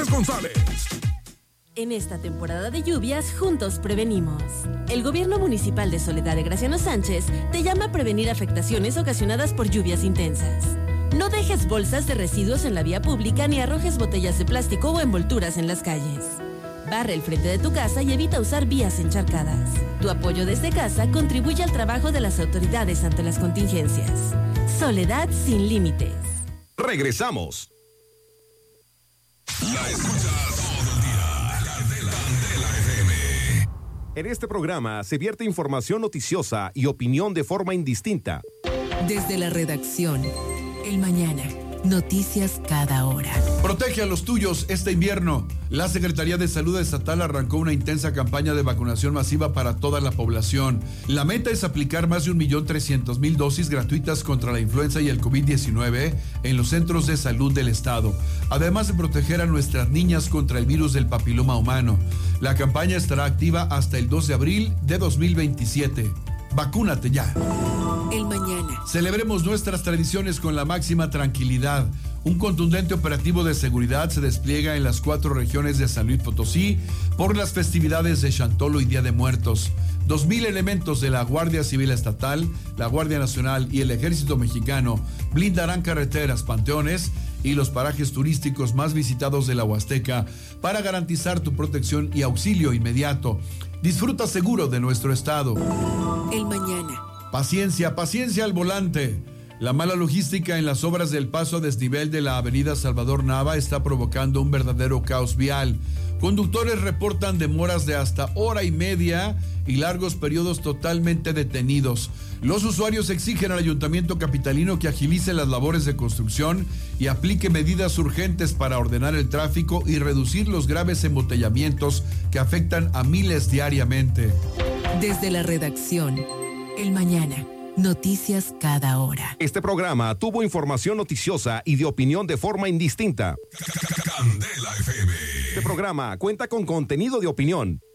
Ángeles González. En esta temporada de lluvias, juntos prevenimos. El Gobierno Municipal de Soledad de Graciano Sánchez te llama a prevenir afectaciones ocasionadas por lluvias intensas. No dejes bolsas de residuos en la vía pública ni arrojes botellas de plástico o envolturas en las calles. Barre el frente de tu casa y evita usar vías encharcadas. Tu apoyo desde casa contribuye al trabajo de las autoridades ante las contingencias. Soledad sin límites. Regresamos. La escuchas todo el día. Candela FM. En este programa se vierte información noticiosa y opinión de forma indistinta. Desde la redacción, El Mañana. Noticias cada hora. Protege a los tuyos este invierno. La Secretaría de Salud Estatal arrancó una intensa campaña de vacunación masiva para toda la población. La meta es aplicar más de 1.300.000 dosis gratuitas contra la influenza y el COVID-19 en los centros de salud del estado, además de proteger a nuestras niñas contra el virus del papiloma humano. La campaña estará activa hasta el 2 de abril de 2027. Vacúnate ya. El Mañana. Celebremos nuestras tradiciones con la máxima tranquilidad. Un contundente operativo de seguridad se despliega en las 4 regiones de San Luis Potosí por las festividades de Chantolo y Día de Muertos. 2,000 elementos de la Guardia Civil Estatal, la Guardia Nacional y el Ejército Mexicano blindarán carreteras, panteones y los parajes turísticos más visitados de la Huasteca para garantizar tu protección y auxilio inmediato. Disfruta seguro de nuestro estado. El Mañana. Paciencia, paciencia al volante. La mala logística en las obras del paso a desnivel de la avenida Salvador Nava está provocando un verdadero caos vial. Conductores reportan demoras de hasta hora y media y largos periodos totalmente detenidos. Los usuarios exigen al Ayuntamiento capitalino que agilice las labores de construcción y aplique medidas urgentes para ordenar el tráfico y reducir los graves embotellamientos que afectan a miles diariamente. Desde la redacción, El Mañana. Noticias cada hora. Este programa tuvo información noticiosa y de opinión de forma indistinta. Candela FM. Este programa cuenta con contenido de opinión.